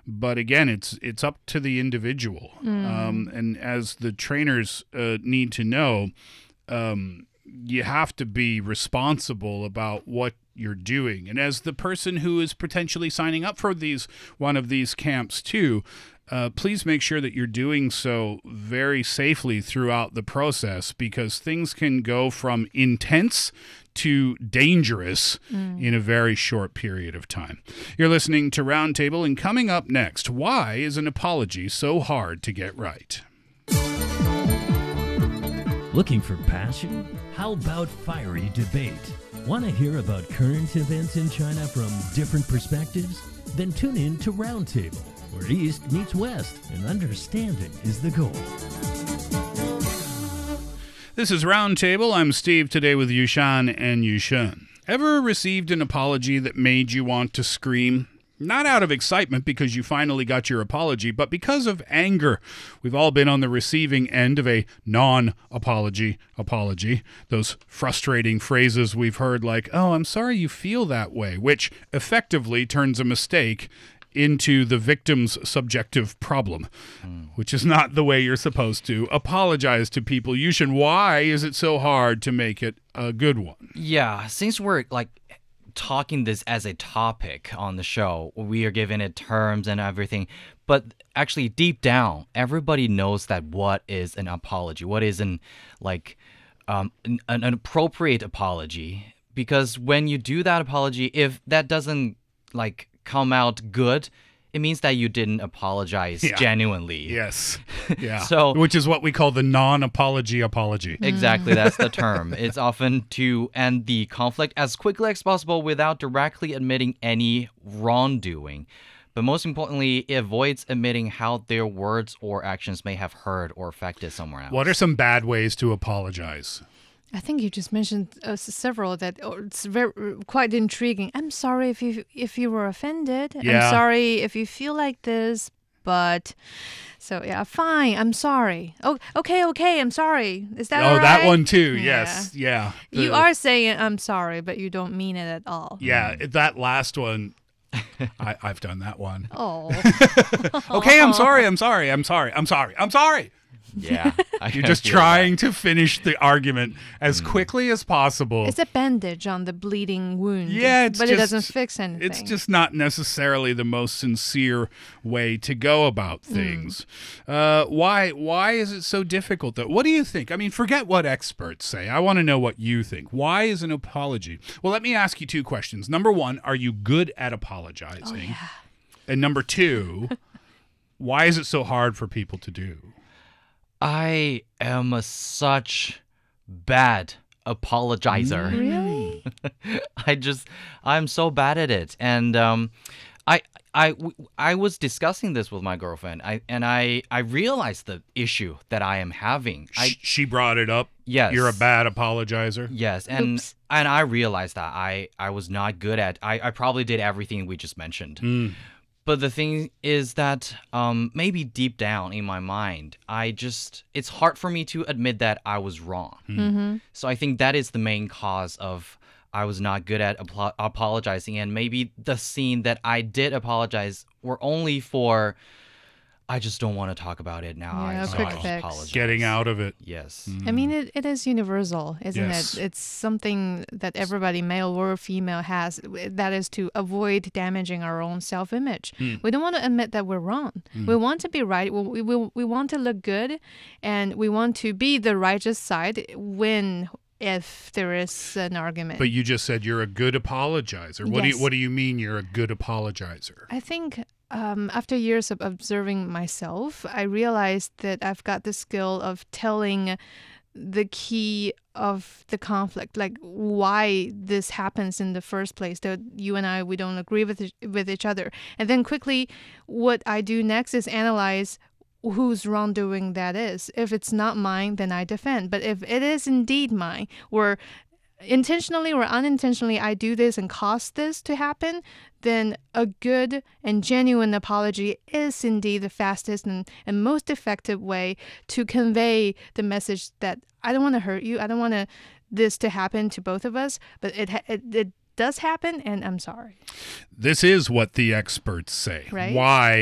But again, it's up to the individual. And as the trainers need to know, you have to be responsible about what you're doing. And as the person who is potentially signing up for one of these camps too, please make sure that you're doing so very safely throughout the process, because things can go from intense to dangerous in a very short period of time. You're listening to Roundtable, and coming up next, why is an apology so hard to get right? Looking for passion? How about fiery debate? Want to hear about current events in China from different perspectives? Then tune in to Roundtable, where East meets West and understanding is the goal. This is Roundtable. I'm Steve, today with Yushan and Yushun. Ever received an apology that made you want to scream? Not out of excitement because you finally got your apology, but because of anger. We've all been on the receiving end of a non-apology apology. Those frustrating phrases we've heard like, "Oh, I'm sorry you feel that way," which effectively turns a mistake into the victim's subjective problem, which is not the way you're supposed to apologize to people. Yushin, why is it so hard to make it a good one? Yeah, since we're talking this as a topic on the show, we are giving it terms and everything, but actually deep down, everybody knows that what is an apology, what is an appropriate apology, because when you do that apology, if that doesn't come out good, it means that you didn't apologize genuinely. Yes. Yeah. So, which is what we call the non-apology apology. Exactly, that's the term. It's often to end the conflict as quickly as possible without directly admitting any wrongdoing. But most importantly, it avoids admitting how their words or actions may have hurt or affected someone else. What are some bad ways to apologize? I think you just mentioned several that it's quite intriguing. I'm sorry if you were offended. Yeah. I'm sorry if you feel like this, but fine. I'm sorry. Oh, okay. I'm sorry. Is that all right? That one too. Yes. Yeah. You are saying I'm sorry, but you don't mean it at all. Yeah. That last one. I've done that one. Oh. Okay. I'm sorry. Yeah. You're just trying to finish the argument as quickly as possible. It's a bandage on the bleeding wound. Yeah, but it doesn't fix anything. It's just not necessarily the most sincere way to go about things. Why is it so difficult, though? What do you think? I mean, forget what experts say. I want to know what you think. Why is an apology? Well, let me ask you two questions. Number one, are you good at apologizing? Oh, yeah. And number two, why is it so hard for people to do? I am such bad apologizer. Really? I'm so bad at it. And I was discussing this with my girlfriend. I realized the issue that I am having. She brought it up? Yes. You're a bad apologizer? Yes. And I realized that I was not good at. I probably did everything we just mentioned. But the thing is that maybe deep down in my mind, it's hard for me to admit that I was wrong. Mm-hmm. So I think that is the main cause of I was not good at apologizing. And maybe the scene that I did apologize were only for, I just don't want to talk about it now. Yeah, so quick I just fix. apologize. Getting out of it. Yes. I mean, it is universal, isn't Yes. it? It's something that everybody, male or female, has. That is to avoid damaging our own self-image. We don't want to admit that we're wrong. We want to be right. We want to look good, and we want to be the righteous side if there is an argument. But you just said you're a good apologizer. Yes. What do you mean you're a good apologizer? I think after years of observing myself, I realized that I've got the skill of telling the key of the conflict, like why this happens in the first place, that you and we don't agree with each other. And then quickly, what I do next is analyze whose wrongdoing that is. If it's not mine, then I defend. But if it is indeed mine, or intentionally or unintentionally I do this and cause this to happen, then a good and genuine apology is indeed the fastest and most effective way to convey the message that I don't want to hurt you. I don't want this to happen to both of us, but it does happen, and I'm sorry. This is what the experts say. Right? Why